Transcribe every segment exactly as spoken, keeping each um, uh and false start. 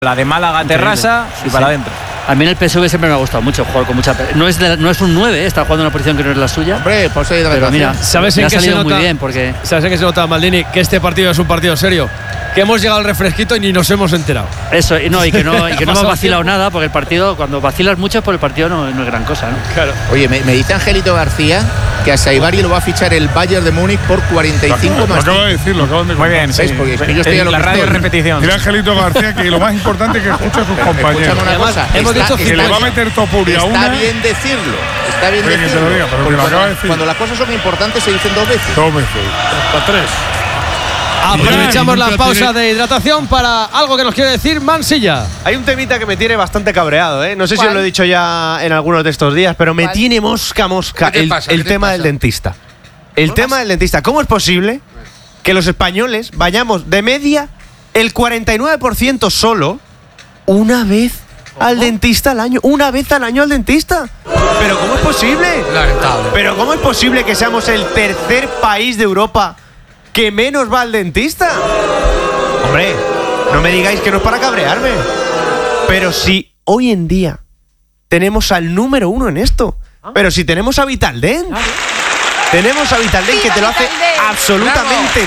La de Málaga Terrassa y para sí. adentro. A mí en el P S V siempre me ha gustado mucho jugar con mucha. No es, de, no es un nueve, ¿eh? Está jugando en una posición que no es la suya. Hombre, por ser pero mira, ¿sabes me en ha qué se salido nota? muy bien porque ¿Sabes en qué se nota, Maldini? Que este partido es un partido serio. Que hemos llegado al refresquito y ni nos hemos enterado. eso, y no, y que no, y que no me ha Pasado vacilado tiempo. nada, porque el partido, cuando vacilas mucho, por el partido no, no es gran cosa, ¿no? Claro. Oye, me, me dice Angelito García que a Saibari lo va a fichar el Bayern de Múnich por cuarenta y cinco Lo más acabo de cinco. decir, lo acaban de Muy contar. bien, ¿Ves? sí. Porque es que yo estoy a lo la que radio es estoy. repetición. Mira Angelito García que lo más importante es que escucha a sus compañeros. Escúchame una Además, cosa. hemos está- dicho Que le va a meter Topuri a Está una. bien decirlo. Está bien Oye, que te decirlo. lo diga, pero que Porque lo acaba cuando, de decir. cuando las cosas son importantes se dicen dos veces. Dos veces. Para tres. Aprovechamos la nunca pausa tiene- de hidratación para algo que nos quiere decir Mansilla. Hay un temita que me tiene bastante cabreado, ¿eh? No sé si ¿Cuál? os lo he dicho ya en algunos de estos días, pero me ¿Cuál? tiene mosca mosca ¿Qué te el, pasa? el ¿Qué te tema pasa? del dentista. El tema del dentista. ¿Cómo es posible que los españoles vayamos de media el cuarenta y nueve por ciento solo una vez al dentista al año? Una vez al año al dentista. ¿Pero cómo es posible? Lamentable. ¿Pero cómo es posible que seamos el tercer país de Europa que menos va al dentista? Hombre, no me digáis que no es para cabrearme. Pero si hoy en día tenemos al número uno en esto, pero si tenemos a Vitaldent, tenemos a Vitaldent que te lo hace absolutamente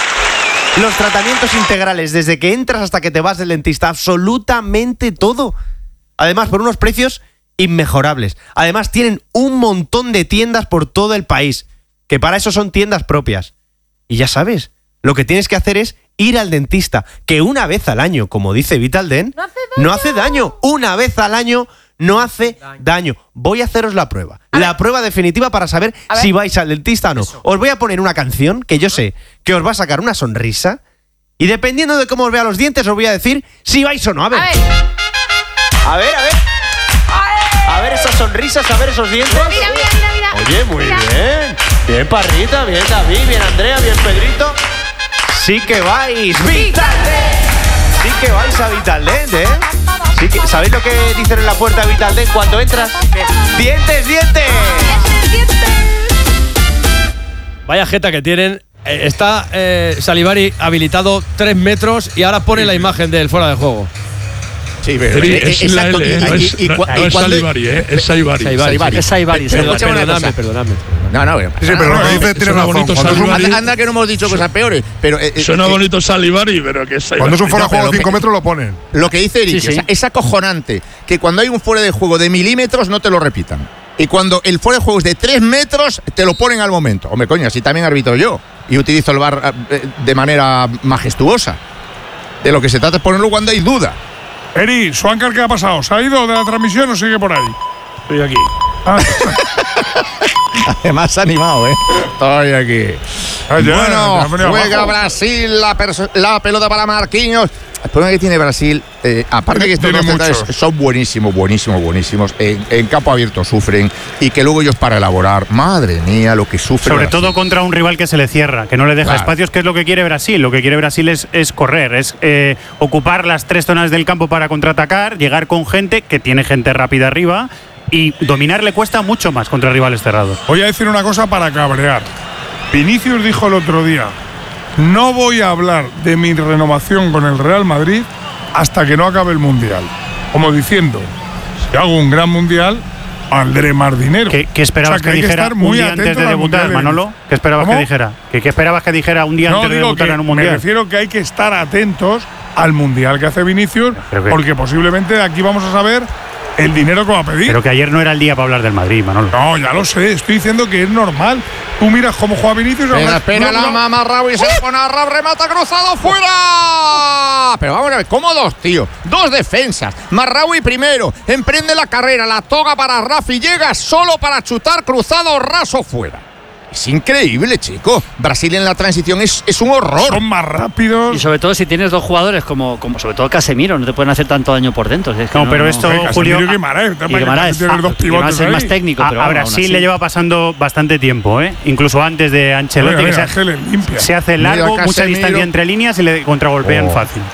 todo. Los tratamientos integrales, desde que entras hasta que te vas del dentista, absolutamente todo. Además, por unos precios inmejorables. Además, tienen un montón de tiendas por todo el país, que para eso son tiendas propias. Y ya sabes, lo que tienes que hacer es ir al dentista, que una vez al año, como dice Vitaldent, No hace daño. no hace daño. Una vez al año no hace daño. Voy a haceros la prueba. La prueba definitiva para saber A ver. si vais al dentista o no. Os voy a poner una canción que yo sé que os va a sacar una sonrisa y dependiendo de cómo os vea los dientes os voy a decir si vais o no. A ver. A ver. A ver, a ver. A ver esas sonrisas, a ver esos dientes. Mira, mira, mira, mira. Oye, muy Mira. bien. Bien Parrita, bien David, bien Andrea, bien Pedrito. Sí que vais. Vitaldent. Sí que vais a Vitaldent, ¿eh? Sí que, ¿sabéis lo que dicen en la puerta de Vitaldent cuando entras? ¡Dientes, dientes! Vaya jeta que tienen. Eh, Está eh, Salivari habilitado tres metros y ahora pone la imagen del fuera de juego. Sí, pero Sí, eh, es eh, la exacto. L, Y- no y- es, y no- cua- no y es cuando- Salivari, ¿eh? Es Saibari. Saibari. Es Saibari. Pero Pero escúchame una Perdonadme, cosa. perdonadme. No, no, pero- Sí, sí, pero lo que dice tiene Suena razón. bonito Cuando es un- Salivari. Anda, anda que no hemos dicho cosas peores. Pero eh, eh, Suena eh, bonito Salivari, pero que es Saibari. Cuando es un fuera de No, pero juego lo de cinco que- metros lo ponen. Lo que dice Eric, Sí, sí. o sea, es acojonante que cuando hay un fuera de juego de milímetros no te lo repitan. Y cuando el fuera de juego es de tres metros, te lo ponen al momento. Hombre, coño, así también arbitro yo. Y utilizo el V A R eh, de manera majestuosa. De lo que se trata es ponerlo cuando hay duda. Eri, Swankar, ¿qué ha pasado? ¿Se ha ido de la transmisión o sigue por ahí? Estoy aquí. Ah, Además, animado, ¿eh? Estoy aquí. Ah, ya, te Bueno, has venido juega abajo. Brasil, la, perso- la pelota para Marquinhos. El problema que tiene Brasil, eh, aparte que estos Tiene dos centrales muchos. son buenísimos, buenísimos, buenísimos, en, en campo abierto sufren y que luego ellos para elaborar, madre mía, lo que sufren. Sobre todo contra un rival que se le cierra, que no le deja Claro. espacios, que es lo que quiere Brasil. Lo que quiere Brasil es, es correr, es eh, ocupar las tres zonas del campo para contraatacar, llegar con gente, que tiene gente rápida arriba, y dominar le cuesta mucho más contra rivales cerrados. Voy a decir una cosa para cabrear. Vinicius dijo el otro día: no voy a hablar de mi renovación con el Real Madrid hasta que no acabe el Mundial. Como diciendo, si hago un gran Mundial, valdré más dinero. ¿Qué, qué esperabas O sea, que, hay que dijera estar un muy día antes atento de al debutar, Mundial. Manolo? ¿Qué esperabas ¿Cómo? que dijera? ¿Qué, qué esperabas que dijera un día No, antes de digo debutar que en un me Mundial? refiero que hay que estar atentos al Mundial que hace Vinicius, Pero que- porque posiblemente de aquí vamos a saber el dinero que va a pedir. Pero que ayer no era el día para hablar del Madrid, Manolo. No, ya lo sé, estoy diciendo que es normal. Tú miras cómo juega Vinicius. Espera, además, espera, no, la no. mama Raúl y se pone a Raúl, remata cruzado fuera. Pero vamos a ver, ¿cómo dos, tío? Dos defensas. Marraui primero, emprende la carrera, la toga para Rafi, llega solo para chutar cruzado raso fuera. Es increíble, chico. Brasil en la transición es, es un horror. Son más rápidos. Y sobre todo si tienes dos jugadores como, como sobre todo Casemiro, no te pueden hacer tanto daño por dentro. Es que No, pero esto, Venga, Julio, Casemiro y Guimaraes, y Guimaraes, tienen ah, dos y pivotes además es más ahí. técnico, A, pero a vamos, aún Brasil así. le lleva pasando bastante tiempo, ¿eh? Incluso antes de Ancelotti, Mira, que mira, se, Ángeles limpia. se hace Mira, largo, mucha Casemiro. distancia entre líneas y le contragolpean Oh. fácil.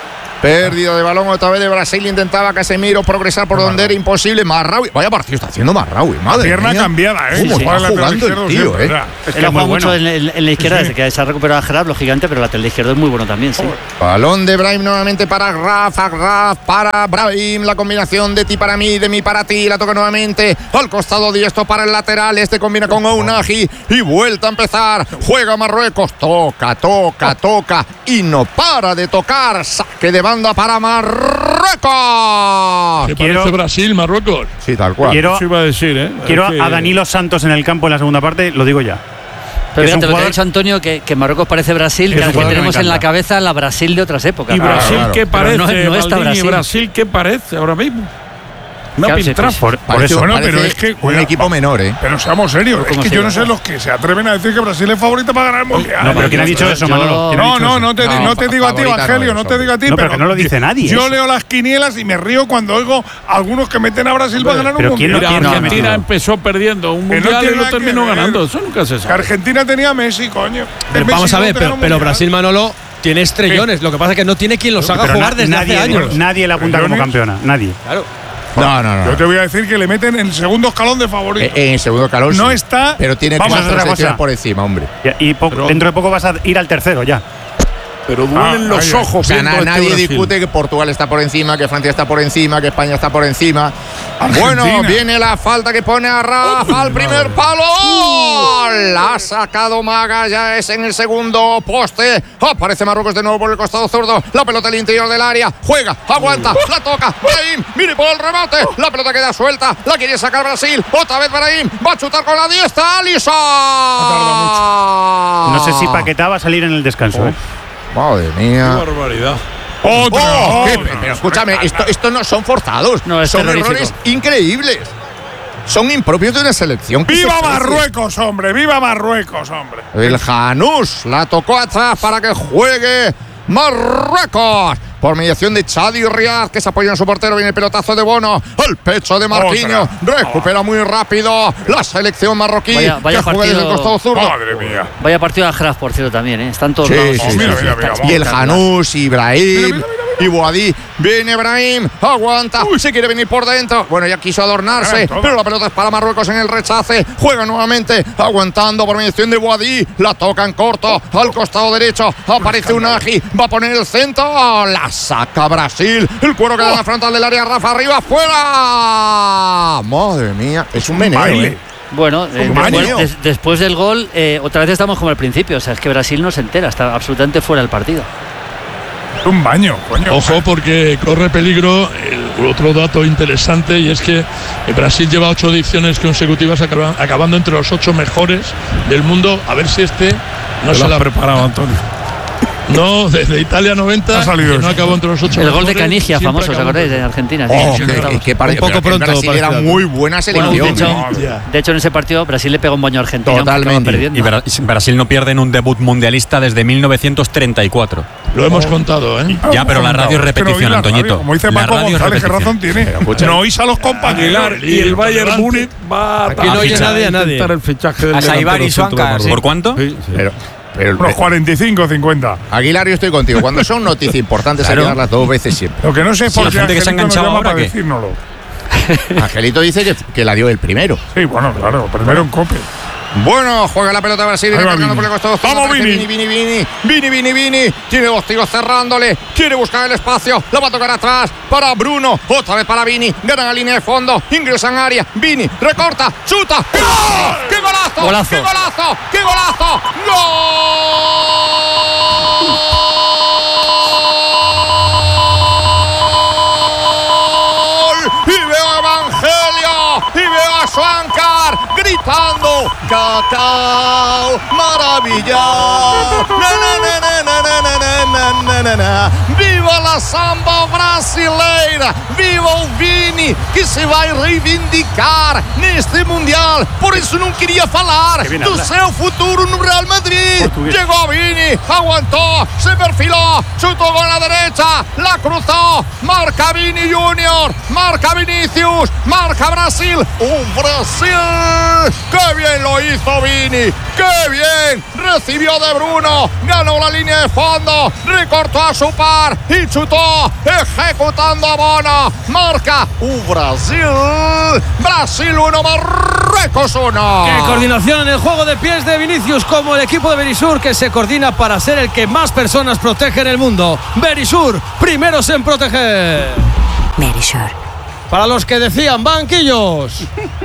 Pérdida de balón otra vez de Brasil. Intentaba Casemiro progresar por donde era imposible. Marraui. Vaya partido está haciendo Marraui. Madre Pierna mía. cambiada, ¿eh? ¿Cómo Sí, está sí. jugando el tío, siempre, eh? ¿verdad? Es que Él ha es muy jugado mucho bueno. en, en- en la izquierda, desde que se ha recuperado a Gerard, lo gigante, pero la lateral izquierdo es muy bueno también, sí. Balón de Brahim nuevamente para Rafa, Raf para Brahim, la combinación de ti para mí, de mí para ti, la toca nuevamente al costado diestro para el lateral, este combina con Ounahi y vuelta a empezar, juega Marruecos, toca, toca, toca y no para de tocar, saque de banda para Marruecos. ¿Qué Quiero- parece Brasil, Marruecos? Sí, tal cual. Quiero, Eso iba a decir, ¿eh? quiero Es que- a Danilo Santos en el campo en la segunda parte, lo digo ya. Pero Es un fíjate lo que ha jugador- dicho Antonio, que, que Marruecos parece Brasil, Es que, un que jugador que me tenemos en la encanta. cabeza la Brasil de otras épocas. ¿Y Brasil claro. qué Pero parece? no es- no está Maldini, Brasil. Brasil qué parece ahora mismo? Una Claro, sí, pintrafa. sí. Por, por Parece- eso. Bueno, parece pero es que, un cuidado, equipo menor, ¿eh? Pero seamos serios, es ¿Cómo que se yo no llama? sé los que se atreven a decir que Brasil es favorita para ganar el Mundial. No, pero ¿quién ha dicho eso, Yo- Manolo? ¿Quién ha No, dicho no, eso? no te, No, no te digo a ti, favorita Evangelio, no no, es, te digo a ti, No, pero, pero que no lo dice nadie, Yo eso. leo las quinielas y me río cuando oigo a algunos que meten a Brasil para ganar un pero ¿quién Mundial. lo Mira, tiene Argentina metido? empezó perdiendo un Que no mundial tiene y lo nada que terminó ver. ganando. Eso nunca se Que sabe. Argentina tenía a Messi, coño. Pero Messi vamos a no ver, te pero, gana un pero mundial. Brasil, Manolo, tiene estrellones. Lo que pasa es que no tiene quien los haga Pero jugar na- desde nadie, hace años. nadie la apunta Pero como ni- campeona, nadie. Claro. No, no, no. Yo te voy a decir que le meten en el segundo escalón de favorito. Eh, En segundo calor No sí. está- Pero tiene que Vamos a ser hacer otra seleccionar cosa. por encima, hombre. Y, y po- Pero- dentro de poco vas a ir al tercero ya. Pero duelen Ah, los ahí, ojos. O sea, viendo na- este nadie Brasil. discute que Portugal está por encima, que Francia está por encima, que España está por encima. Argentina. Bueno, viene la falta que pone a Rafa al primer palo. La ha sacado Magallanes en el segundo poste. Aparece Marruecos de nuevo por el costado zurdo. La pelota al interior del área. Juega, aguanta, la toca. Brahim, mire por el remate. La pelota queda suelta. La quiere sacar Brasil. Otra vez Brahim. Va a chutar con la diestra. Alisson. No sé si Paquetá va a salir en el descanso. ¿eh? Madre Qué mía. barbaridad. Otra, Oh, qué- otra. pero escúchame, esto, esto no son forzados, No, es son terrorífico. errores increíbles. Son impropios de una selección. que ¡Viva se precie. Marruecos, hombre! ¡Viva Marruecos, hombre! El Janús la tocó atrás para que juegue Marruecos. Por mediación de Chadi Riad, que se apoya en su portero. Viene el pelotazo de Bono al pecho de Marquinhos. Recupera muy rápido la selección marroquí. Vaya- vaya que juega desde el partido. costado zurdo. Madre mía. Vaya partido de Ahraf, por cierto, también, ¿eh? Están todos Sí, lados. sí, Oh, mira, sí, mira, sí. mira, Y el vamos. Janús, Ibrahim Mira, mira, y Boadí. Viene Brahim, aguanta, se quiere venir por dentro. Bueno, ya quiso adornarse, Ganan todo. pero la pelota es para Marruecos en el rechace. Juega nuevamente, aguantando por mediación de Boadí. La toca en corto, al costado derecho. Aparece Ounahi, va a poner el centro. La saca Brasil. El cuero queda en la frontal del área. Rafa arriba, fuera. Madre mía, es un meneo. baile. ¿eh? Bueno, eh, Un baño. después, des- después del gol, eh, otra vez estamos como al principio. O sea, es que Brasil no se entera, está absolutamente fuera del partido. Un baño, coño. Ojo porque corre peligro. El otro dato interesante y es que Brasil lleva ocho ediciones consecutivas acaba- acabando entre los ocho mejores del mundo. A ver si este no No se se la ha preparado, Antonio. No, desde Italia noventa, Ha salido que no eso. acabó entre los ocho El mejores. gol de Canigia, siempre famoso, ¿os acabó acordáis? entre- De Argentina. sí, Oh, sí, qué- estamos. qué par- Un poco pero que pronto, Brasil era parece. muy buena Bueno, de, selección. hecho, de hecho, en ese partido Brasil le pegó un baño a Argentina. aunque acaban Totalmente. perdiendo. Y Bra- Brasil no pierde en un debut mundialista desde mil novecientos treinta y cuatro. Lo hemos contado, ¿eh? Ya, pero la radio es Es que no oí repetición, la Antoñito. radio. Como dice La Paco radio es González, ¿qué razón repetición. tiene? No oís a los compañeros. Aguilar y el Bayern Múnich va Aquí no oye fichar. nadie a nadie. intentar el fichaje del A Saibar y delantero centro de Suancar, Marruecos. ¿por cuánto? Sí, sí. Pero, pero Unos cuarenta y cinco, cincuenta. Aguilar, yo estoy contigo. Cuando son noticias importantes hay que darlas dos veces siempre. Lo que no sé es Sí, por la qué gente que se ha Angelito nos enganchado llama ahora, para ¿qué? decírnoslo. Angelito dice que, que la dio el primero. Sí, bueno, claro, primero en cope. Bueno, juega la pelota Brasil, viene Ahí va cargando Vini. por el costado. Vamos, Aparece Vini. Vini, Vini, Vini, Vini, Vini, Vini. Tiene dos tiros cerrándole. Quiere buscar el espacio. La va a tocar atrás para Bruno. Otra vez para Vini. Gana la línea de fondo. Ingresa en área. Vini recorta. Chuta. ¡Gol! ¡Qué golazo! Golazo. ¡Qué golazo! ¡Qué golazo! ¡Gol! Y veo a Evangelio. Y veo a Schwankar gritando. ¡Cacao! ¡Maravilla! Na, na, na, na, na, na, na, na, na, na, na. ¡Viva la samba brasileira! ¡Viva o Vini, que se vai reivindicar neste Mundial! Por isso não queria falar Que bien do habla. seu futuro no Real Madrid. Portugués. Llegó Vini, aguantó, se perfiló, chutó con la derecha, la cruzó, marca Vini Junior, marca Vinicius, marca Brasil. ¡Un Brasil! ¡Qué bien lo hizo Vini! ¡Qué bien! recibió de Bruno, ganó la línea de fondo, recortó a su par y chutó, ejecutando a Bono. Marca un Brasil. Brasil uno, Marruecos uno. Qué coordinación en el juego de pies de Vinicius, como el equipo de Berisur, que se coordina para ser el que más personas protege en el mundo. Berisur, primeros en proteger. Berisur. Para los que decían banquillos.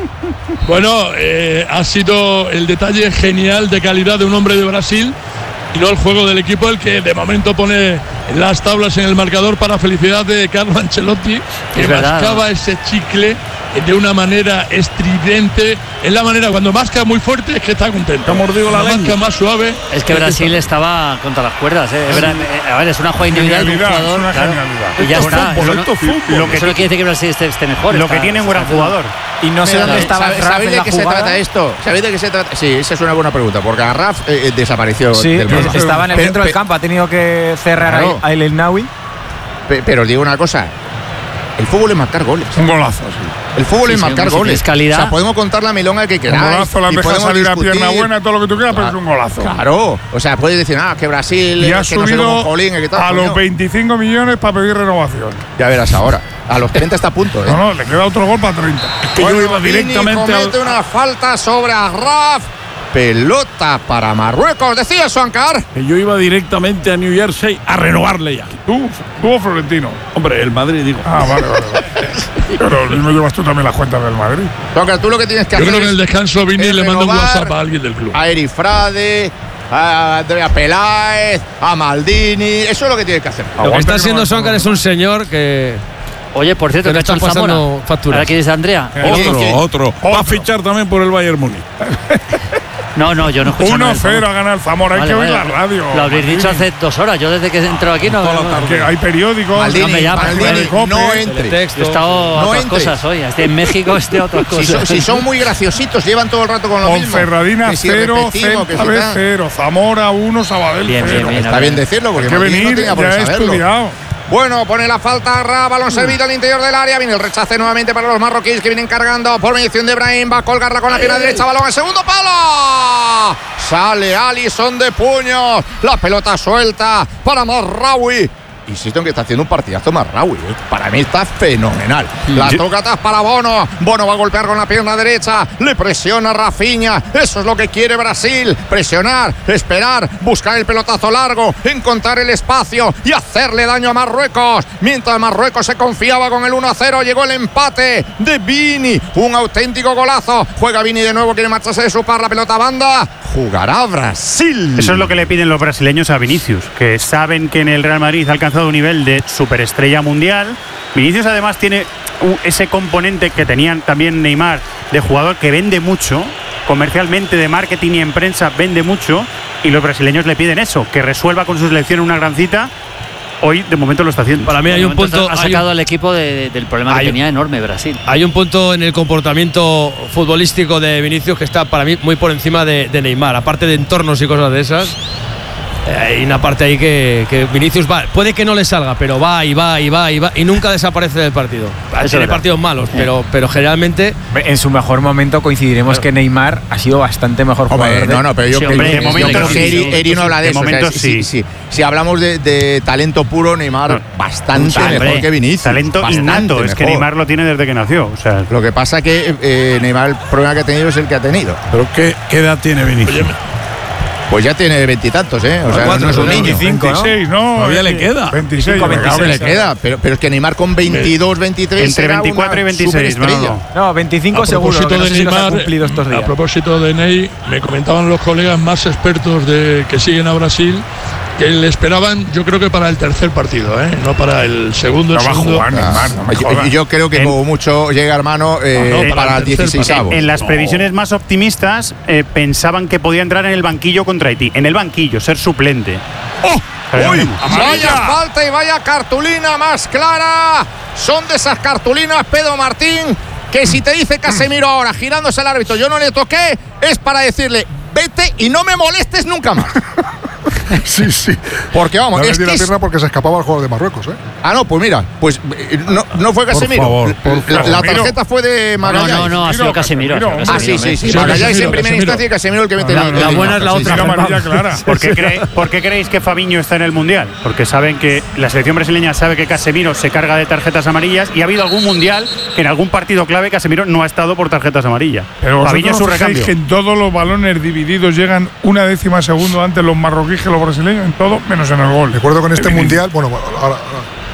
Bueno, eh, ha sido el detalle genial de calidad de un hombre de Brasil y no el juego del equipo el que de momento pone las tablas en el marcador, para felicidad de Carlo Ancelotti, que mascaba ese chicle de una manera estridente. Es la manera, cuando masca muy fuerte es que está contento. mordido la masca más suave. Es que Brasil estaba contra las cuerdas. ¿eh? A ver, es una jugada individual de un jugador. Una Claro, y ya esto está. es fútbol, Eso esto es no, fútbol. lo que eso no quiere decir que Brasil esté, esté mejor. Lo está, que tiene un gran está jugador. Y no sé Mira, dónde estaba ¿sabe- Raf ¿Sabéis en de la qué se jugada? trata esto? ¿Sabéis de qué se trata? Sí, esa es una buena pregunta, porque Arraf eh, desapareció Sí, del mapa. estaba en el Pero- centro del pero- campo, ha tenido que cerrar Claro. a El El Nawi. Pe- Pero os digo una cosa, el fútbol es marcar goles. Un golazo, sí. El fútbol Sí, es sí, marcar hombre, si goles. tienes calidad. O sea, podemos contar la milonga que Un queráis. golazo, la y deja podemos salir a discutir. pierna buena, todo lo que tú quieras, pero es un golazo. Claro. O sea, puedes decir, ah, que Brasil, Y ha que no sé cómo subido jolín, que tal. a coño. los veinticinco millones para pedir renovación. Ya verás ahora. A los treinta está a punto, ¿eh? No, no, le queda otro gol para treinta. Que yo iba directamente comete a... una falta sobre Arraf. Pelota para Marruecos, decía Suancar. Que yo iba directamente a New Jersey a renovarle ya. ¿Tú? ¿Tú o Florentino? Hombre, el Madrid, digo. Ah, vale, vale. vale. Pero lo mismo llevas tú también las cuentas del Madrid. Suancar, tú lo que tienes que Yo hacer creo que en el es descanso Vini es le manda un renovar WhatsApp a alguien del club. a Eri Frade, a Andrea Peláez, a Maldini. Eso es lo que tienes que hacer. Lo que Aguanta está que haciendo no- Soncar es un señor que. Oye, por cierto, Que que le ha hecho el están Zamora. pasando facturas. Ahora que dice Andrea. Eh, Oye, Otro, ¿qué? otro. Va a Otro. fichar también por el Bayern Múnich. No, no, yo no escucho nada. uno cero ha ganado el Zamora. Hay Vale, que oír vale. la radio. Lo habréis dicho hace dos horas. Yo desde que he entrado aquí no. no- no- Que hay periódicos. Maldini, Hombre, ya, Maldini, Cope, no el entre. Texto. Yo he estado a No otras entres. cosas hoy. Estoy en México, estoy a otras Si cosas. son, si son muy graciositos, llevan todo el rato con lo mismo. Ponferradina Que si cero, repetimos, que Celta si B tal. cero, Zamora uno, Sabadell Bien, bien, cero. bien. Está bien decirlo, porque Hay que Maldini no venir, tenía por ya qué he saberlo. estudiado. Bueno, pone la falta Ra, balón servido al interior del área. Viene el rechace nuevamente para los marroquíes que vienen cargando por mediación de Brahim. Va a colgarla con la pierna derecha, balón al segundo palo. Sale Alisson de puños. La pelota suelta para Marraoui. Insisto en que está haciendo un partidazo Marraoui, ¿eh? Para mí está fenomenal. La toca atrás para Bono. Bono va a golpear con la pierna derecha. Le presiona Rafinha. Eso es lo que quiere Brasil. Presionar, esperar, buscar el pelotazo largo, encontrar el espacio y hacerle daño a Marruecos. Mientras Marruecos se confiaba con el uno a cero, llegó el empate de Vini. Un auténtico golazo. Juega Vini de nuevo, quiere marcharse de su par. La pelota banda. Jugará Brasil. Eso es lo que le piden los brasileños a Vinicius, que saben que en el Real Madrid ha alcanzado un nivel de superestrella mundial. Vinicius además tiene u- ese componente que tenían también Neymar, de jugador que vende mucho, comercialmente, de marketing y en prensa vende mucho, y los brasileños le piden eso, que resuelva con su selección una gran cita. Hoy de momento lo está haciendo. Para mí hay un punto. Ha hay un- sacado al equipo de- del problema hay que un- tenía enorme Brasil. Hay un punto en el comportamiento futbolístico de Vinicius que está para mí muy por encima de, de Neymar, aparte de entornos y cosas de esas. eh, Hay una parte ahí que, que Vinicius va, puede que no le salga, pero va y va y va y va y nunca desaparece del partido. es Tiene verdad. partidos malos, pero, pero generalmente En su mejor momento coincidiremos Claro. que Neymar ha sido bastante mejor jugador. Hombre, de- no, no, pero yo, Sí, yo- hombre, yo de momento creo que sí, Eri, Eri no habla de, de eso. O sea, momento si, sí. si- si- si hablamos de, de talento puro, Neymar No. bastante Hombre, mejor que Vinicius. Talento bastante innato, es que mejor. Neymar lo tiene desde que nació. O sea, Lo que pasa que eh, Neymar el problema que ha tenido es el que ha tenido. ¿Pero qué, qué edad tiene Vinicius? Pues ya tiene veintitantos, ¿eh? O sea, Cuatro, no es un ¿no? niño. veinticinco, ¿no? veintiséis, ¿no? Todavía le queda. veintiséis, veinticinco, me cago en- Se le queda, pero, pero es que Neymar con veintidós, veintitrés. entre era veinticuatro y una veintiséis, superestrella. Manolo. No, veinticinco A seguro. propósito que no de sé si los ha Neymar, cumplido estos días. a propósito de Ney, me comentaban los colegas más expertos de que siguen a Brasil que le esperaban, yo creo que para el tercer partido, ¿eh? No para el segundo. No el va a segundo. jugar Neymar, no me Yo, jodas. yo creo que En- como mucho llega, hermano, eh, No, no, para para el el tercer dieciséis. En las previsiones más optimistas eh, pensaban que podía entrar en el banquillo contra Haití. En el banquillo, ser suplente. ¡Oh! Pero ¡Uy! ya veremos. Vaya falta y vaya cartulina más clara. Son de esas cartulinas, Pedro Martín, que si te dice Casemiro ahora, girándose el árbitro, yo no le toqué, es para decirle, vete y no me molestes nunca más. Sí, sí. Porque vamos, Le es metí la que es- pierna porque se escapaba el jugador de Marruecos, ¿eh? Ah, no, pues mira, pues eh, no, no fue Casemiro. favor, por La- la, favor. tarjeta fue de No, Magallanes. no, no, ha sido Casemiro. ha sido Casemiro. Ah, sí, Casemiro, sí, ¿eh? sí. Magallanes en Casemiro, primera Casemiro. instancia y Casemiro el que mete La- el- la el- buena es la sí, sí, otra, sí. Una amarilla clara. ¿Por qué, cree- por qué creéis que Fabinho está en el Mundial? Porque saben que la selección brasileña sabe que Casemiro se carga de tarjetas amarillas y ha habido algún Mundial que en algún partido clave Casemiro no ha estado por tarjetas amarillas. Pero Fabinho vosotros es su no fijáis recambio. que en todos los balones divididos llegan una décima segundo antes los marroquíes que los brasileños, en todo, menos en el gol. Recuerdo que en este Evidente. mundial, bueno, bueno, ahora, ahora.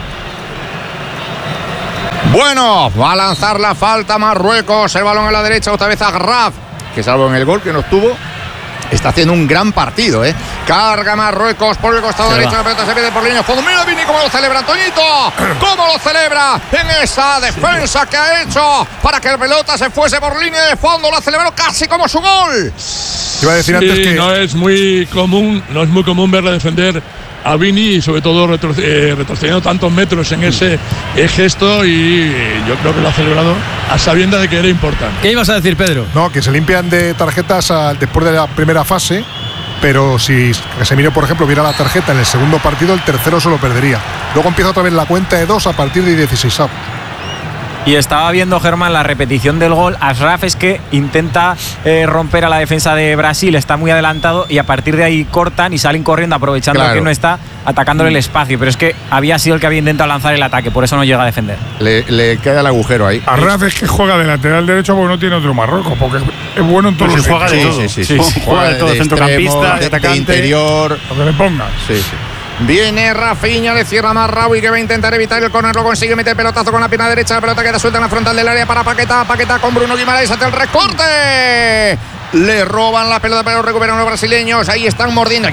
Bueno, va a lanzar la falta Marruecos. El balón a la derecha, otra vez a Graf, que salvo en el gol que nos tuvo, está haciendo un gran partido, ¿eh? Carga Marruecos por el costado Se derecho. va. La pelota se pierde por línea. Fondo. Mira Vini cómo lo celebra Toñito. Cómo lo celebra en esa defensa que ha hecho para que la pelota se fuese por línea de fondo. Lo celebró casi como su gol. Iba a decir Sí, antes que no es muy común, no es muy común verle defender a Vini y sobre todo retro- eh, retrocediendo tantos metros en ese eh, gesto, y yo creo que lo ha celebrado a sabiendas de que era importante. ¿Qué ibas a decir, Pedro? no, que se limpian de tarjetas al- después de la primera fase, pero si Casemiro, por ejemplo, viera la tarjeta en el segundo partido, el tercero se lo perdería. Luego empieza otra vez la cuenta de dos a partir de dieciséis. Y estaba viendo, Germán, la repetición del gol. Ashraf es que intenta eh, romper a la defensa de Brasil, está muy adelantado y a partir de ahí cortan y salen corriendo aprovechando Claro. que no está, atacándole el espacio. Pero es que había sido el que había intentado lanzar el ataque, por eso no llega a defender. Le, le queda el agujero ahí. Arraf es que juega de lateral derecho porque no tiene otro Marruecos, porque es bueno en todos Pues los juega de sitios. todo. Sí, sí, sí. Sí, juega de todo, centrocampista, extremo, de de atacante. interior. Lo que le pongas. Sí, sí. Viene Rafinha, le cierra Marraoui, que va a intentar evitar el córner, lo consigue, mete el pelotazo con la pierna derecha, la pelota queda suelta en la frontal del área para Paquetá, Paquetá con Bruno Guimaraes hacia el recorte. Le roban la pelota, pero recuperan los brasileños, ahí están mordiendo.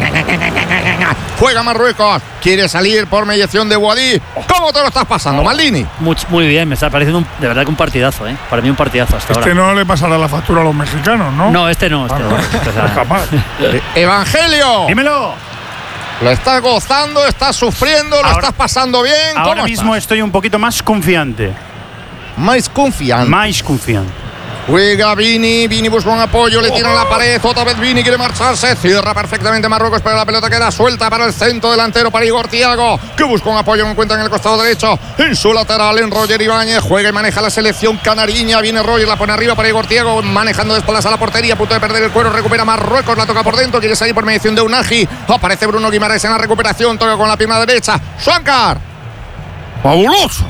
Juega Marruecos, quiere salir por mediación de Boadí. ¿Cómo te lo estás pasando, Maldini? Muy, muy bien, me está pareciendo un- de verdad que un partidazo, ¿eh? Para mí un partidazo hasta Este ahora. no le pasará la factura a los mexicanos, ¿no? No, este no, este Ah, no. no. Este es- Capaz. Evangelio, ¡Dímelo! lo estás gozando, estás sufriendo, lo Ahora- estás pasando bien. ¿Cómo Ahora mismo estás? estoy un poquito más confiante. Más confianza. Más confiante. Juega Vini, Vini busca un apoyo, le tiran la pared, otra vez Vini quiere marcharse, cierra perfectamente Marruecos, pero la pelota queda suelta para el centro delantero, para Igor Thiago, que busca un apoyo, lo encuentra en el costado derecho, en su lateral, en Roger Ibáñez, juega y maneja la selección canariña, viene Roger, la pone arriba para Igor Thiago, manejando de espaldas a la portería, a punto de perder el cuero, recupera Marruecos, la toca por dentro, quiere salir por mediación de Unagi, aparece Bruno Guimaraes en la recuperación, toca con la pierna derecha, Shankar. ¡Fabuloso!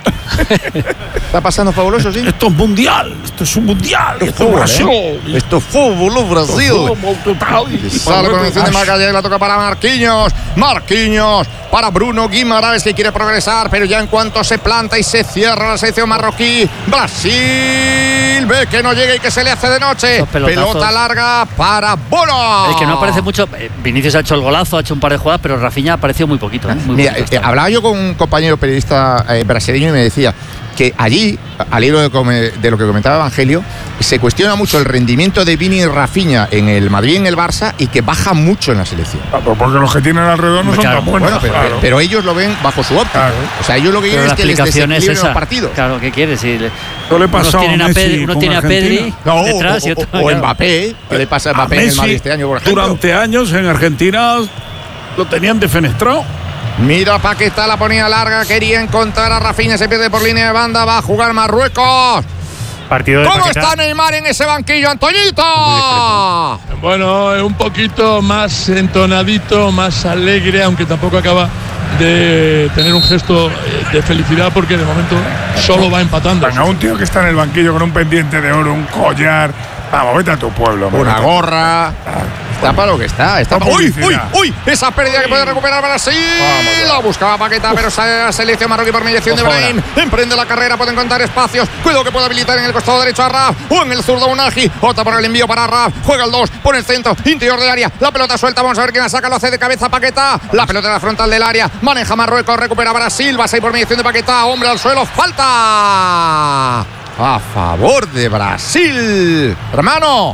Está pasando fabuloso, sí. Esto es mundial. Esto es un mundial. Esto es fútbol, Brasil. ¿eh? Esto es fútbol, Brasil. Fútbol total. Sale con mención de Magallanes, la toca para Marquinhos. Marquinhos para Bruno Guimaraes, que quiere progresar, pero ya en cuanto se planta y se cierra la selección marroquí, Brasil ve que no llega y que se le hace de noche. Esos pelotazos. Pelota larga para Bono. El que no aparece mucho, eh, Vinicius ha hecho el golazo, ha hecho un par de jugadas, pero Rafinha ha aparecido muy poquito. ¿eh? Muy Mira, poquito eh, hasta ahora. hablaba yo con un compañero periodista eh, brasileño y me decía que allí, al hilo de, come- de lo que comentaba Evangelio, se cuestiona mucho el rendimiento de Vini y Rafinha en el Madrid y en el Barça y que baja mucho en la selección. Ah, pues porque los que tienen alrededor no son Claro. tan buenos. Bueno, pero, claro. pero ellos lo ven bajo su óptica. Claro. O sea, ellos lo que Pero quieren la es que les explicación es desequilibren esa. los partidos. Claro, ¿qué quieres? Si le- Esto le unos pasó a tienen a Messi Pedri, uno con tiene a Pedri Argentina. No, detrás y o, otro. o- o claro. Mbappé, ¿qué le pasa a A Mbappé en el Messi, Madrid este año, por ejemplo? durante años en Argentina lo tenían defenestrado. Mira, Paquetá la ponía larga, quería encontrar a Rafinha, se pierde por línea de banda, va a jugar Marruecos. Partido de ¿Cómo Paquetá. está Neymar en ese banquillo, Antoñito? Bueno, es un poquito más entonadito, más alegre, aunque tampoco acaba de tener un gesto eh, de felicidad porque de momento solo va empatando. Venga, un tío que está en el banquillo con un pendiente de oro, un collar. Vamos, vete a tu pueblo. hombre. Una gorra. Está para lo que está. está Para ¡Uy, uy, publicidad. uy! Esa pérdida que puede recuperar Brasil. La buscaba Paquetá, pero sale la selección marroquí por mediación de Brahim. Emprende la carrera, puede encontrar espacios. Cuidado que puede habilitar en el costado derecho a Raf. O en el zurdo Unagi. Otra por el envío para Raf. Juega el dos. Pone el centro. Interior del área. La pelota suelta. Vamos a ver quién la saca. Lo hace de cabeza Paquetá. La pelota en la frontal del área. Maneja Marruecos. Recupera Brasil. Va a salir por mediación de Paquetá. Hombre al suelo. Falta. A favor de Brasil. Hermano.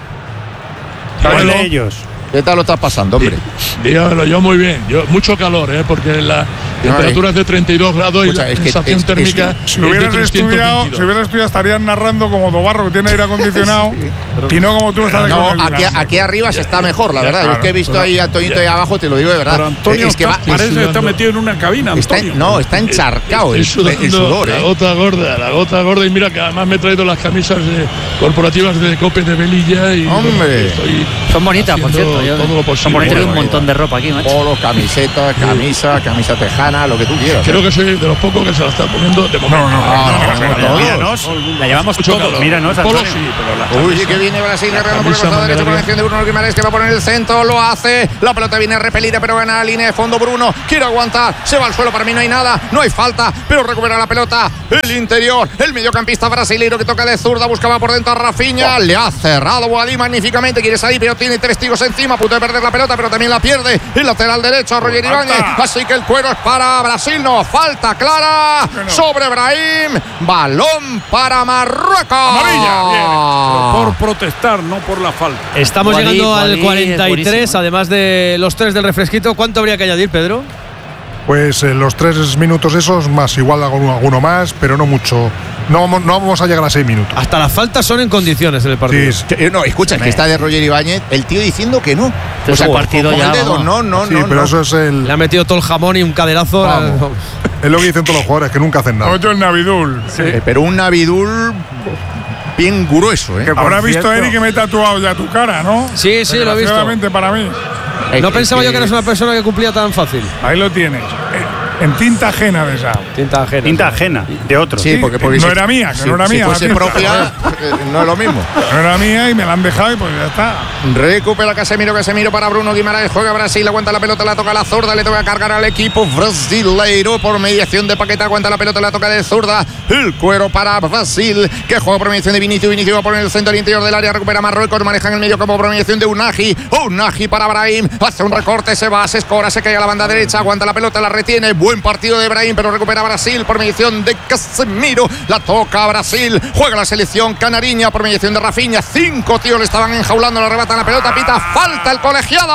Gol de ellos. ¿Qué tal lo estás pasando, hombre? Dígamelo, yo muy bien. Yo, mucho calor, ¿eh? porque la, Temperaturas de treinta y dos grados Escucha, y la es que- sensación es- es térmica. que- Si hubieras estudiado, si hubieras estudiado, estarías narrando como Dobarro, que tiene aire acondicionado, y no como tú estás No, con el aquí, Dinamo. aquí arriba se está mejor, la Ya, verdad. Yo es claro. que he visto ahí a Antoñito ahí abajo, te lo digo de verdad. Pero Antonio es que está- va, parece que está metido en una cabina, está, Antonio. no, está encharcado el, Estoy el sudando sudor, la ¿eh? gota gorda, la gota gorda. Y mira que además me he traído las camisas eh, corporativas de Cope de Velilla. Y Hombre. estoy Son bonitas, por haciendo cierto. Yo todo lo me posible. he traído un Bueno, montón de ropa aquí, macho. Polo, camiseta, camisa, camisa tejana, lo que tú quieras. Creo que soy de los pocos que se la está poniendo de momento. No, no, Ah, no, no, no, no. Míranos, la llevamos Mucho todos. calor. Míranos, Polo Antonio. sí, pero la Uy, camisa- que viene Brasil la guerrero por el camisa costado derecho con la Mandela. acción de Bruno Guimaraes, que va a poner el centro, lo hace. La pelota viene repelida, pero gana la línea de fondo. Bruno quiere aguantar, se va al suelo. Para mí no hay nada, no hay falta, pero recupera la pelota. El interior, el mediocampista brasileiro que toca de zurda, buscaba por dentro a Rafinha. Le ha cerrado Boadí magníficamente, quiere salir, pero tiene tres testigos encima. A punto de perder la pelota, pero también la pierde. El lateral derecho a Roger Ibáñez. Así que el cuero es para Brasil, no falta clara sobre Brahim. Balón para Marruecos. Amarilla, bien. Por protestar, no por la falta. Estamos Guadí, llegando al Guadí es cuarenta y tres, buenísimo. además de los tres del refresquito. ¿Cuánto habría que añadir, Pedro? Pues eh, los tres minutos esos, más igual alguno, alguno más, pero no mucho. No, vamos- no vamos a llegar a seis minutos. Hasta las faltas son en condiciones en el partido. Sí, Eh, No, escucha, es que está de Roger Ibáñez, el tío diciendo que no. Este es un partido con ya, el dedo, vamos. no, no, sí, no. pero no. eso es el. Le ha metido todo el jamón y un caderazo. Vamos. Es lo que dicen todos los jugadores, que nunca hacen nada. Ocho el Navidul. Eh, pero un Navidul bien grueso, ¿eh? Que habrá visto Eric que me he tatuado ya tu cara, ¿no? Sí, sí, lo he visto. Desgraciadamente para mí. No pensaba yo que eras una persona que cumplía tan fácil. Ahí lo tienes. Eh, En tinta ajena de esa. Tinta ajena. Tinta ajena, de otro. Sí, porque, porque no si- era mía, que si- no era si mía, fuese la tinta. propia, eh, no es lo mismo. No era mía y me la han dejado y pues ya está. Recupera Casemiro, Casemiro para Bruno Guimaraes, juega Brasil, aguanta la pelota, la toca la zurda, le toca cargar al equipo brasileiro por mediación de Paqueta, aguanta la pelota, la toca de zurda, el cuero para Brasil, que juega por mediación de Vinicius, Vinicius va a poner el centro al interior del área, recupera Marruecos, maneja en el medio campo por mediación de Unagi, Unagi para Brahim, hace un recorte, se va, se escora, se cae a la banda derecha, aguanta la pelota, la retiene, buen partido de Brahim, pero recupera Brasil por mediación de Casemiro, la toca Brasil, juega la selección canariña por mediación de Rafinha, cinco tíos le estaban enjaulando, le arrebatan la pelota, pita, falta el colegiado.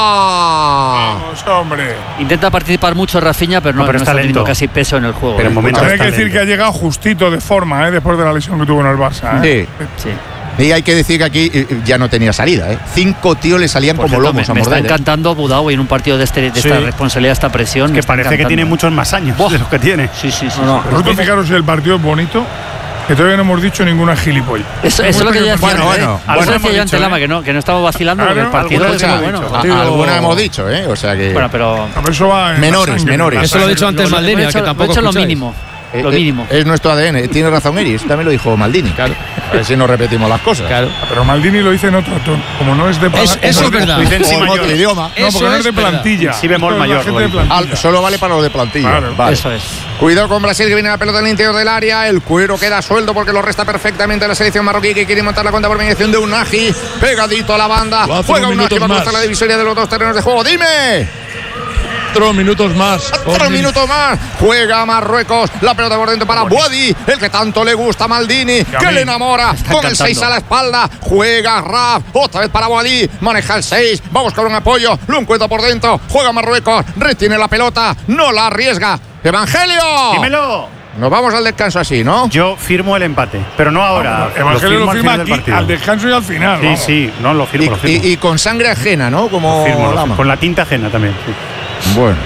Vamos, hombre. Intenta participar mucho Rafinha, pero no, No, pero no está está teniendo lento. casi peso en el juego. Pero en momentos Hay está que decir lento. que ha llegado justito de forma, ¿eh? Después de la lesión que tuvo en el Barça. ¿eh? Sí. Sí. Y hay que decir que aquí eh, ya no tenía salida, ¿eh? Cinco tíos le salían Por como cierto, lomos me, a me está morder. ¿eh? encantando Budaoui en un partido de, este, de esta Sí. responsabilidad, esta presión. me Que está parece que encantando. tiene muchos más años Buah. de los que tiene. Sí, sí, sí. Vosotros fijaros si el partido es bonito, que todavía no hemos dicho ninguna gilipollas. Eso, eso es lo que yo decía Bueno, antes, bueno, ¿eh? bueno, Eso decía hemos yo antes, dicho, Lama, ¿eh? que no, que no estamos vacilando, Claro, porque el partido es Escucha, muy bueno. a- alguna hemos dicho, ¿eh? O sea que. Bueno, pero A ver, eso va en la Menores, sangre, menores. en la Eso lo he dicho antes lo- lo- Maldini, lo he hecho- que tampoco lo he hecho lo escucháis. mínimo. Eh, Lo eh, mínimo. Es nuestro A D N. Tiene razón Eri. Eso también lo dijo Maldini. Claro. A ver si no repetimos las cosas. Claro. Pero Maldini lo dice en otro tono. Como no es de Es- eso es verdad. Lo dice en O sí en mayor. otro idioma. No, porque Eso no es es de verdad. plantilla. Sí bemol Esto es la mayor, gente lo de dice. plantilla. Al- solo vale para los de plantilla. Claro. Vale. Eso es. Cuidado con Brasil, que viene la pelota en el interior del área. El cuero queda suelto porque lo resta perfectamente la selección marroquí, que quiere montar la cuenta por mediación de Unagi. Pegadito a la banda. Cuatro Juega Unagi, minutos va a más. cruzar la divisoria de los dos terrenos de juego. ¡Dime! Cuatro minutos más. Otro minuto más. Juega Marruecos. La pelota por dentro para Boadi, el que tanto le gusta a Maldini, que le enamora con el encantando. seis a la espalda. Juega Raf. Otra vez para Boadi. Maneja el seis. Va a buscar un apoyo. Lo encuentra por dentro. Juega Marruecos. Retiene la pelota. No la arriesga. Evangelio. ¡Dímelo! Nos vamos al descanso así, ¿no? Yo firmo el empate, pero no ahora. Evangelio lo al firma final del aquí, partido. al descanso y al final. Sí, vamos. sí, no lo firmo, lo Y, firmo. y- y con sangre ajena, ¿no? Como Lo firmo, lo firmo. Lama. Con la tinta ajena también. sí. Bueno.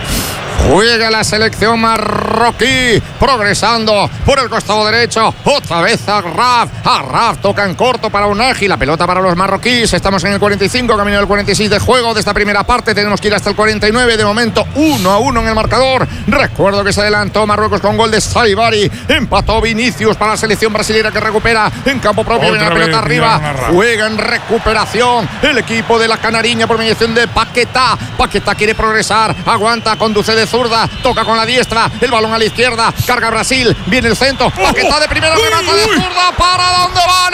Juega la selección marroquí, progresando por el costado derecho. Otra vez a Raf. A Raf toca en corto para Unagi. La pelota para los marroquíes. Estamos en el cuarenta y cinco, camino del cuarenta y seis de juego de esta primera parte. Tenemos que ir hasta el cuarenta y nueve. De momento, uno a uno en el marcador. Recuerdo que se adelantó Marruecos con gol de Saibari. Empató Vinicius para la selección brasileña, que recupera en campo propio. Viene la Otra pelota vez arriba. tiraron a Raf. Juega en recuperación el equipo de la Canariña por mediación de Paquetá. Paquetá quiere progresar, aguanta, conduce de zurda, toca con la diestra, el balón a la izquierda, carga Brasil, viene el centro, Paquetá de primera, remata de zurda, para dónde van.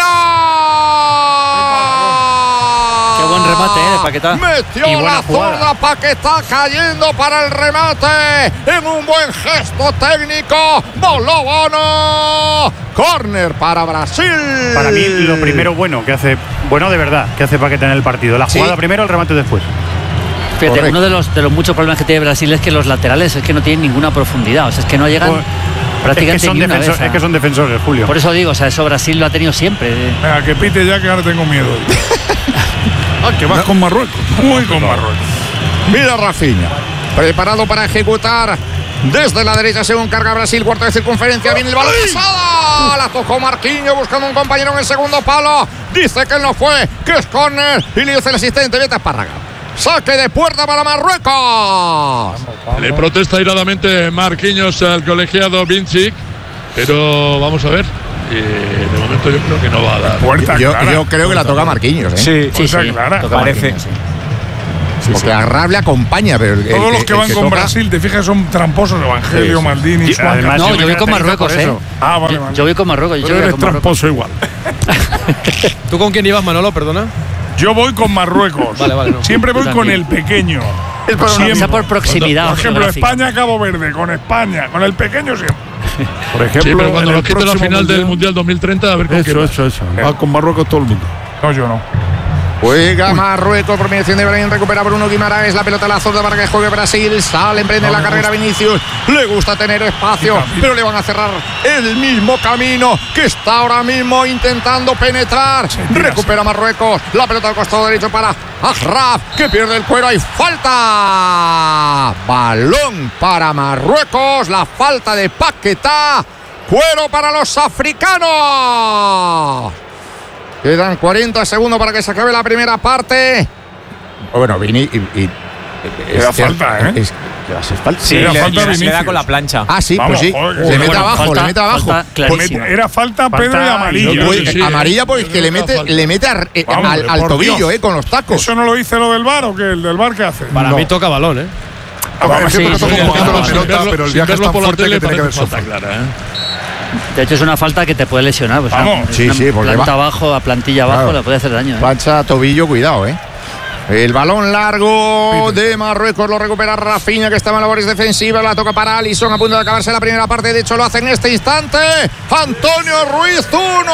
Qué buen remate, ¿eh? De Paquetá. Metió Y buena la jugada. zurda, Paquetá cayendo para el remate en un buen gesto técnico. Voló Bono. Córner para Brasil. Para mí, lo primero bueno que hace, bueno de verdad, que hace Paqueta en el partido. La Sí. jugada primero, el remate después. Fíjate, uno de los, de los muchos problemas que tiene Brasil es que los laterales es que no tienen ninguna profundidad, o sea, es que no llegan Pues, prácticamente es que son ni una defensor- vez a- es que son defensores, Julio. Por eso digo, o sea, eso Brasil lo ha tenido siempre. Venga, que pite ya, que ahora tengo miedo. Ah, que vas con Marruecos. Muy con Marruecos. Mira Rafinha, preparado para ejecutar desde la derecha según carga Brasil, cuarto de circunferencia, viene el balón pasada, la tocó Marquinhos buscando un compañero en el segundo palo, dice que él no fue, que es córner y le dice el asistente, vete a Espárraga. Saque de puerta para Marruecos. Le protesta iradamente Marquinhos al colegiado Vincic, pero vamos a ver. Eh, de momento yo creo que no va a dar. Puerta Yo, clara. yo creo que la toca Marquinhos, ¿eh? Sí, Sí, sí, Puerta clara. toca Parece. Marquinhos, sí. Porque a Rab le acompaña, pero el- Todos el los que el van con toca- Brasil, te fijas, son tramposos. Evangelio, Sí, sí. Maldini, Y Suárez. además, No, yo yo me voy con caracterizo Marruecos, por ¿eh? eso. Ah, vale, Yo, vale. yo voy con Marruecos, yo Pero voy eres con Marruecos. tramposo igual. ¿Tú con quién ibas, Manolo? Perdona. Yo voy con Marruecos. Vale, vale, no. Siempre voy Yo con también. el pequeño. Es por, Siempre. quizá por proximidad. Por ejemplo, geográfica. España-Cabo Verde, con España. Con el pequeño siempre. Por ejemplo, Sí, pero cuando en nos el quite la próximo final del mundial- Mundial dos mil treinta, a ver con quién Eso, va. eso, eso. Va con Marruecos todo el mundo. No, yo no. Juega Marruecos por mediación de Belén, recupera Bruno Guimaraes, la pelota a la zurda para que juegue Brasil, sale, emprende No la me carrera gusta. Vinicius, le gusta tener espacio, Quita, quita. pero le van a cerrar el mismo camino que está ahora mismo intentando penetrar. tira, Recupera Marruecos, la pelota al costado derecho para Achraf, que pierde el cuero, hay falta. Balón para Marruecos, la falta de Paquetá, cuero para los africanos. Quedan cuarenta segundos para que se acabe la primera parte. Bueno, Vini y, y- Era es- falta, ¿eh? es- Sí, Era le, falta le- le Vinicius. da con la plancha. ah, sí, Vamos, pues sí. joder, le mete bueno, abajo, falta- le mete abajo. falta clarísima. Era falta Pedro y Falta- amarillo. yo creo Pues, que sí, amarilla ¿eh? porque Yo creo le que mete, falta. le mete ar- eh, Vamos, al, al por tobillo, Dios. eh, con los tacos. ¿Eso no lo dice lo del bar o qué? ¿El del bar qué hace? Para No. mí toca balón, ¿eh? A ver, sí, es que toca sí, un sí, poquito sí, la sí, pelota, verlo- pero el sin viaje es verlo pues tan por la fuerte tele que tiene que haber parece falta sofá. clara, ¿eh? De hecho, es una falta que te puede lesionar. Pues Vamos. una, Sí, una sí, porque planta va- abajo, a plantilla abajo, Claro. le puede hacer daño. ¿eh? Plancha, tobillo, cuidado, eh. El balón largo de Marruecos lo recupera Rafinha, que estaba en labores defensivas. La toca para Alisson a punto de acabarse la primera parte. De hecho, lo hace en este instante. Antonio Ruiz, uno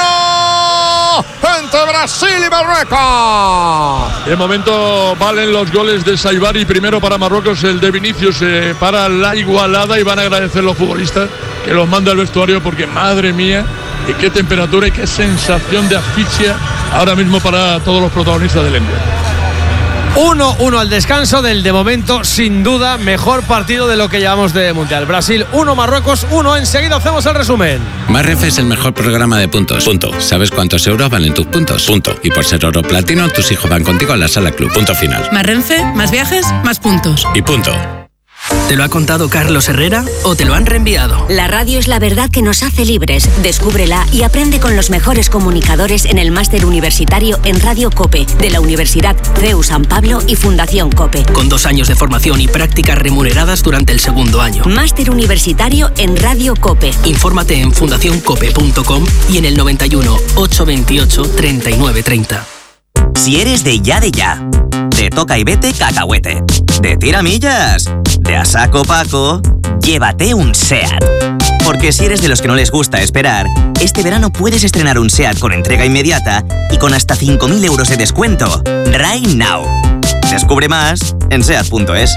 a uno entre Brasil y Marruecos. De momento valen los goles de Saibari. Primero para Marruecos, el de Vinicius eh, para la igualada. Y van a agradecer los futbolistas que los manda al vestuario, porque madre mía, y qué temperatura y qué sensación de asfixia ahora mismo para todos los protagonistas del Mundial. uno uno al descanso del, de momento, sin duda, mejor partido de lo que llevamos de Mundial. Brasil uno, Marruecos uno. Enseguida hacemos el resumen. Marref es el mejor programa de puntos. Punto. ¿Sabes cuántos euros valen tus puntos? Punto. Y por ser oro platino, tus hijos van contigo a la sala club. Punto final. Más Renfe, más viajes, más puntos. Y punto. ¿Te lo ha contado Carlos Herrera o te lo han reenviado? La radio es la verdad que nos hace libres. Descúbrela y aprende con los mejores comunicadores en el máster universitario en Radio COPE de la Universidad C E U San Pablo y Fundación COPE. Con dos años de formación y prácticas remuneradas durante el segundo año. Máster universitario en Radio COPE. Infórmate en fundación cope punto com y en el noventa y uno, ochocientos veintiocho, treinta y nueve treinta. Si eres de ya de ya, de toca y vete cacahuete, de tiramillas, de a saco Paco, llévate un SEAT. Porque si eres de los que no les gusta esperar, este verano puedes estrenar un SEAT con entrega inmediata y con hasta cinco mil euros de descuento. Right now. Descubre más en seat punto es.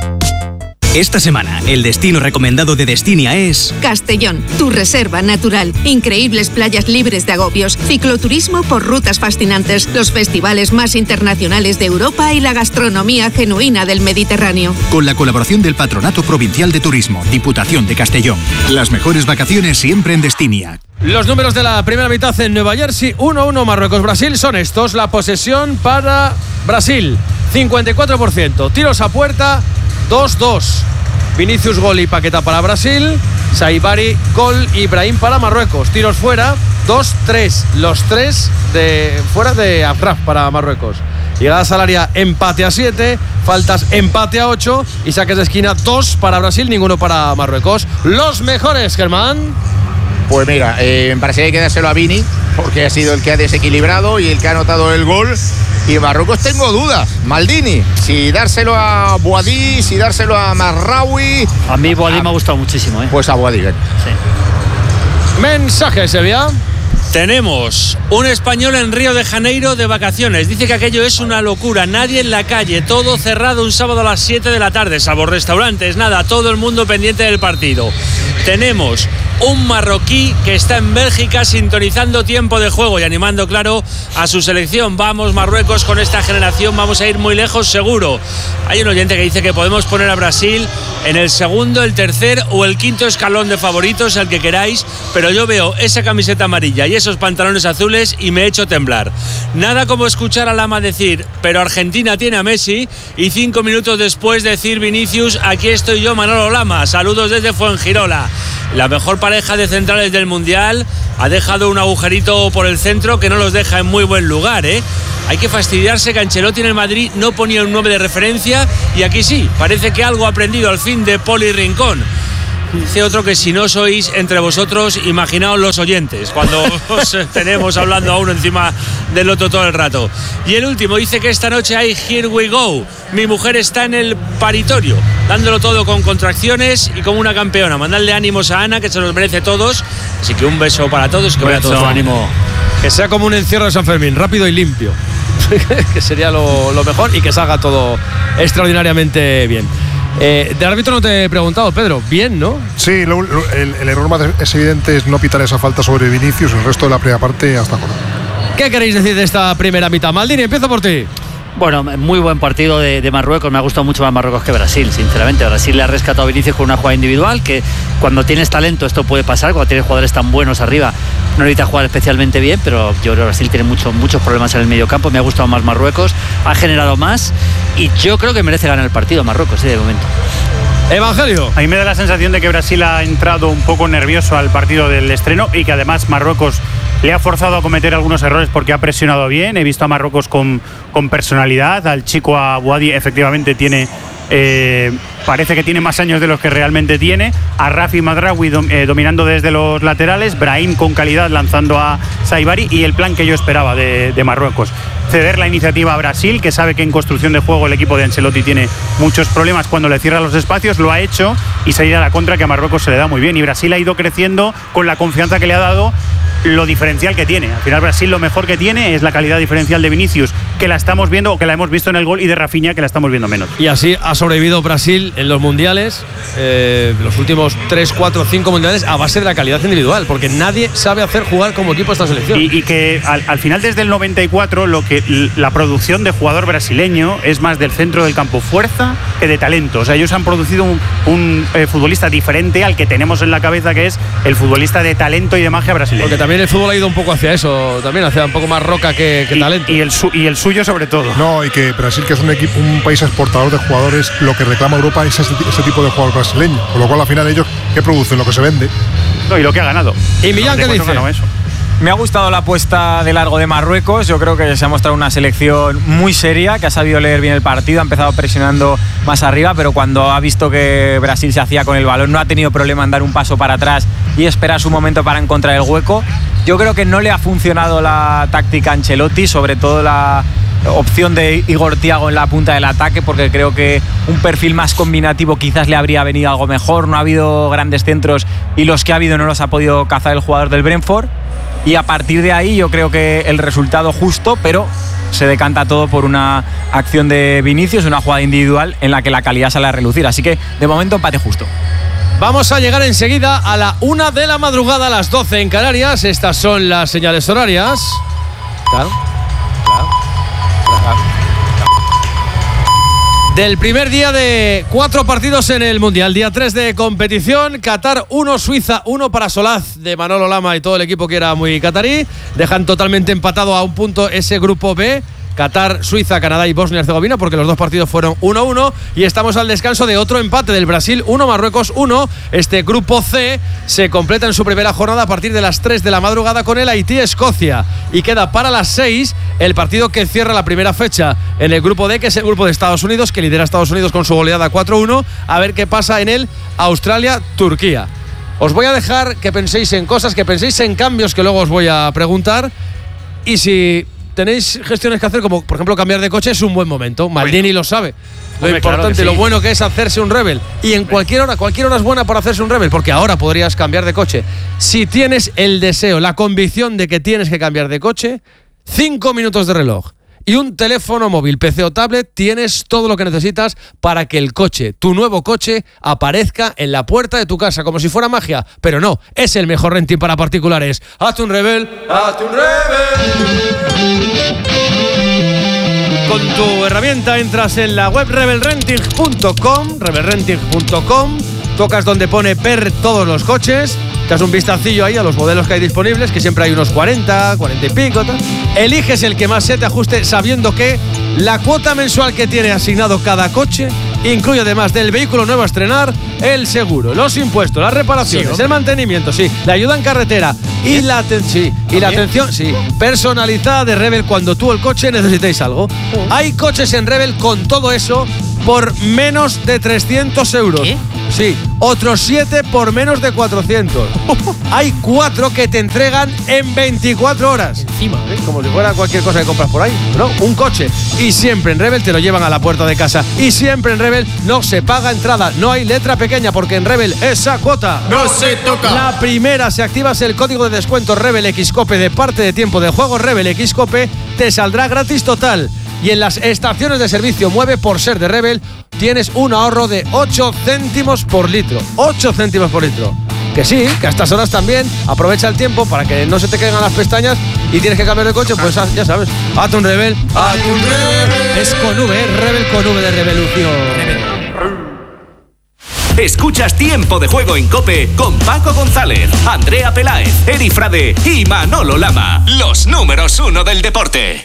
Esta semana, el destino recomendado de Destinia es Castellón, tu reserva natural. Increíbles playas libres de agobios, cicloturismo por rutas fascinantes, los festivales más internacionales de Europa y la gastronomía genuina del Mediterráneo. Con la colaboración del Patronato Provincial de Turismo, Diputación de Castellón. Las mejores vacaciones siempre en Destinia. Los números de la primera mitad en Nueva Jersey, uno uno Marruecos-Brasil, son estos. La posesión para Brasil, cincuenta y cuatro por ciento. Tiros a puerta, dos dos. Vinicius, gol y Paquetá para Brasil. Saibari, gol y Brahim para Marruecos. Tiros fuera, dos tres. Los tres de fuera de Achraf para Marruecos. Llegadas al área, empate a siete. Faltas, empate a ocho. Y saques de esquina, dos para Brasil, ninguno para Marruecos. Los mejores, Germán. Pues mira, eh, en Brasil hay que dárselo a Vini, porque ha sido el que ha desequilibrado y el que ha anotado el gol. Y en Marruecos tengo dudas. Maldini, si dárselo a Boadí, si dárselo a Marraoui. A mí Boadí me ha gustado muchísimo, ¿eh? Pues a Boadí, ven. Sí. Mensaje, Sevilla. Tenemos un español en Río de Janeiro de vacaciones. Dice que aquello es una locura. Nadie en la calle, todo cerrado un sábado a las siete de la tarde, salvo restaurantes, nada, todo el mundo pendiente del partido. Tenemos un marroquí que está en Bélgica sintonizando tiempo de juego y animando, claro, a su selección. Vamos, Marruecos, con esta generación vamos a ir muy lejos, seguro. Hay un oyente que dice que podemos poner a Brasil en el segundo, el tercer o el quinto escalón de favoritos, el que queráis, pero yo veo esa camiseta amarilla y esos pantalones azules y me echo temblar. Nada como escuchar a Lama decir, pero Argentina tiene a Messi, y cinco minutos después decir Vinicius, aquí estoy yo, Manolo Lama. Saludos desde Fuengirola. La mejor pareja de centrales del Mundial ha dejado un agujerito por el centro que no los deja en muy buen lugar, ¿eh? Hay que fastidiarse que Ancelotti en el Madrid no ponía un nueve de referencia y aquí sí, parece que algo ha aprendido al fin de Poli Rincón. Dice otro que si no sois entre vosotros, imaginaos los oyentes, cuando os tenemos hablando a uno encima del otro todo el rato. Y el último dice que esta noche hay Here We Go. Mi mujer está en el paritorio, dándolo todo con contracciones y como una campeona. Mandadle ánimos a Ana, que se los merece todos. Así que un beso para todos, que vaya todo su ánimo. Que sea como un encierro de San Fermín, rápido y limpio. Que sería lo, lo mejor, y que salga todo extraordinariamente bien. Eh, del árbitro no te he preguntado, Pedro. Bien, ¿no? Sí, lo, lo, el, el error más es evidente es no pitar esa falta sobre Vinicius. El resto de la primera parte hasta ahora. ¿Qué queréis decir de esta primera mitad? Maldini, empiezo por ti. Bueno, muy buen partido de, de Marruecos. Me ha gustado mucho más Marruecos que Brasil, sinceramente. Brasil le ha rescatado a Vinicius con una jugada individual, que cuando tienes talento esto puede pasar, cuando tienes jugadores tan buenos arriba no necesita jugar especialmente bien, pero yo creo que Brasil tiene mucho, muchos problemas en el medio campo. Me ha gustado más Marruecos, ha generado más y yo creo que merece ganar el partido Marruecos, ¿sí? De momento. Evangelio. A mí me da la sensación de que Brasil ha entrado un poco nervioso al partido del estreno y que además Marruecos le ha forzado a cometer algunos errores porque ha presionado bien. He visto a Marruecos con, con personalidad. Al chico Abouadi efectivamente tiene... Eh, parece que tiene más años de los que realmente tiene. A Rafi Madraoui dom, eh, dominando desde los laterales. Brahim con calidad lanzando a Saibari. Y el plan que yo esperaba de, de Marruecos: ceder la iniciativa a Brasil, que sabe que en construcción de juego el equipo de Ancelotti tiene muchos problemas cuando le cierra los espacios. Lo ha hecho, y salir a la contra, que a Marruecos se le da muy bien. Y Brasil ha ido creciendo con la confianza que le ha dado lo diferencial que tiene. Al final Brasil lo mejor que tiene es la calidad diferencial de Vinicius, que la estamos viendo, o que la hemos visto en el gol, y de Rafinha, que la estamos viendo menos. Y así ha sobrevivido Brasil en los mundiales, eh, los últimos tres, cuatro, cinco mundiales, a base de la calidad individual, porque nadie sabe hacer jugar como equipo esta selección. Y, y que al, al final, desde el noventa y cuatro, lo que la producción de jugador brasileño es más del centro del campo fuerza que de talento. O sea, ellos han producido un, un eh, futbolista diferente al que tenemos en la cabeza, que es el futbolista de talento y de magia brasileño. Porque también el fútbol ha ido un poco hacia eso, también hacia un poco más roca que, que y, talento. Y el, su, y el suyo sobre todo. No, y que Brasil, que es un, equipo, un país exportador de jugadores, lo que reclama Europa es ese, ese tipo de jugador brasileño. Con lo cual, al final, ellos, ¿qué producen? Lo que se vende. No, y lo que ha ganado. ¿Y Millán qué dice? Me ha gustado la apuesta de largo de Marruecos. Yo creo que se ha mostrado una selección muy seria, que ha sabido leer bien el partido, ha empezado presionando más arriba, pero cuando ha visto que Brasil se hacía con el balón, no ha tenido problema en dar un paso para atrás y esperar su momento para encontrar el hueco. Yo creo que no le ha funcionado la táctica a Ancelotti, sobre todo la opción de Igor Thiago en la punta del ataque, porque creo que un perfil más combinativo quizás le habría venido algo mejor. No ha habido grandes centros y los que ha habido no los ha podido cazar el jugador del Brentford. Y a partir de ahí yo creo que el resultado justo, pero se decanta todo por una acción de Vinicius, una jugada individual en la que la calidad sale a relucir. Así que de momento empate justo. Vamos a llegar enseguida a la una de la madrugada, a las doce en Canarias. Estas son las señales horarias. Claro, claro, claro. Del primer día de cuatro partidos en el Mundial, día tres de competición. Qatar uno, Suiza uno para Solaz de Manolo Lama y todo el equipo que era muy catarí. Dejan totalmente empatado a un punto ese grupo B. Qatar, Suiza, Canadá y Bosnia-Herzegovina, porque los dos partidos fueron uno uno, y estamos al descanso de otro empate del Brasil uno, Marruecos uno. Este grupo C se completa en su primera jornada a partir de las tres de la madrugada con el Haití-Escocia, y queda para las seis el partido que cierra la primera fecha en el grupo D, que es el grupo de Estados Unidos, que lidera Estados Unidos con su goleada cuatro uno. A ver qué pasa en el Australia-Turquía. Os voy a dejar que penséis en cosas, que penséis en cambios que luego os voy a preguntar, y si tenéis gestiones que hacer, como por ejemplo cambiar de coche, es un buen momento. Maldini lo sabe. Lo Hombre, importante, claro que sí. lo bueno que es hacerse un Rebel. Y en cualquier hora, cualquier hora es buena para hacerse un Rebel, porque ahora podrías cambiar de coche. Si tienes el deseo, la convicción de que tienes que cambiar de coche, cinco minutos de reloj y un teléfono móvil, P C o tablet, tienes todo lo que necesitas para que el coche, tu nuevo coche, aparezca en la puerta de tu casa, como si fuera magia. Pero no, es el mejor renting para particulares. Hazte un Rebel, hazte un Rebel. Con tu herramienta entras en la web rebel renting punto com, rebel renting punto com, tocas donde pone ver todos los coches, te das un vistacillo ahí a los modelos que hay disponibles, que siempre hay unos cuarenta, cuarenta y pico, tal. Eliges el que más se te ajuste, sabiendo que la cuota mensual que tiene asignado cada coche incluye, además del vehículo nuevo a estrenar, el seguro, los impuestos, las reparaciones, sí, el mantenimiento, sí, la ayuda en carretera y la, aten- sí, y la atención sí, personalizada de Rebel cuando tú o el coche necesitéis algo. Oh. Hay coches en Rebel con todo eso por menos de trescientos euros. ¿Qué? Sí, otros siete por menos de cuatrocientos. Hay cuatro que te entregan en veinticuatro horas. Encima, ¿eh? Como si fuera cualquier cosa que compras por ahí. No, un coche. Y siempre en Rebel te lo llevan a la puerta de casa. Y siempre en Rebel no se paga entrada. No hay letra pequeña, porque en Rebel esa cuota no se toca. La primera, si activas el código de descuento Rebel Xcope de parte de tiempo de juego Rebel Xcope, te saldrá gratis total. Y en las estaciones de servicio Mueve, por ser de Rebel, tienes un ahorro de ocho céntimos por litro. ocho céntimos por litro. Que sí, que a estas horas también aprovecha el tiempo para que no se te caigan las pestañas y tienes que cambiar de coche, pues ya sabes. Hazte un Rebel, hazte un Rebel. Es con V, ¿eh? Rebel con V de revolución. Escuchas Tiempo de Juego en COPE con Paco González, Andrea Peláez, Eri Frade y Manolo Lama. Los números uno del deporte.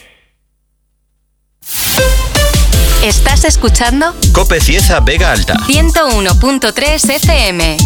¿Estás escuchando? COPE Cieza Vega Alta ciento uno punto tres F M.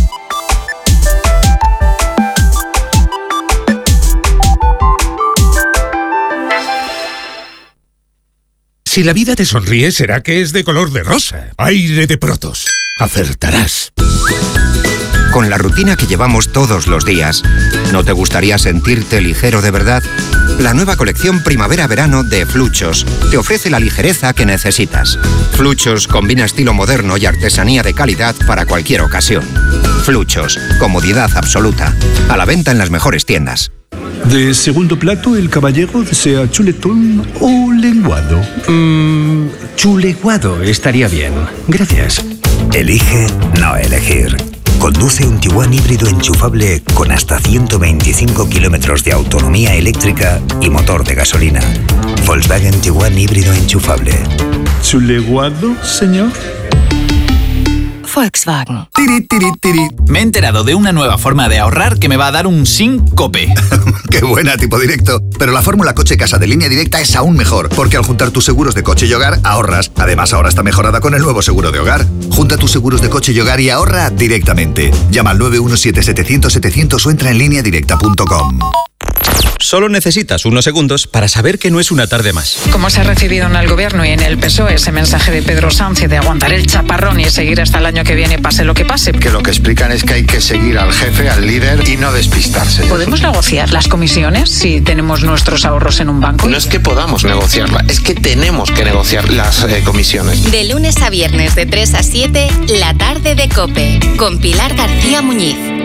Si la vida te sonríe, será que es de color de rosa. Aire de Protos. Acertarás. Con la rutina que llevamos todos los días, ¿no te gustaría sentirte ligero de verdad? La nueva colección Primavera-Verano de Fluchos te ofrece la ligereza que necesitas. Fluchos combina estilo moderno y artesanía de calidad para cualquier ocasión. Fluchos, comodidad absoluta. A la venta en las mejores tiendas. De segundo plato, el caballero desea chuletón o lenguado. Mmm, chuleguado estaría bien. Gracias. Elige no elegir. Conduce un Tiguan híbrido enchufable con hasta ciento veinticinco kilómetros de autonomía eléctrica y motor de gasolina. Volkswagen Tiguan híbrido enchufable. ¿Chuleguado, señor? Volkswagen. Tiri, tiri, tiri. Me he enterado de una nueva forma de ahorrar que me va a dar un síncope. ¡Qué buena, tipo directo! Pero la fórmula coche-casa de Línea Directa es aún mejor, porque al juntar tus seguros de coche y hogar, ahorras. Además, ahora está mejorada con el nuevo seguro de hogar. Junta tus seguros de coche y hogar y ahorra directamente. Llama al nueve uno siete setecientos setecientos o entra en línea directa punto com. Solo necesitas unos segundos para saber que no es una tarde más. Como se ha recibido en el gobierno y en el P S O E ese mensaje de Pedro Sánchez de aguantar el chaparrón y seguir hasta el año que viene, pase lo que pase. Que lo que explican es que hay que seguir al jefe, al líder y no despistarse. ¿Podemos negociar las comisiones si tenemos nuestros ahorros en un banco? No es que podamos negociarla, es que tenemos que negociar las eh, comisiones. De lunes a viernes de tres a siete, la tarde de COPE, con Pilar García Muñiz.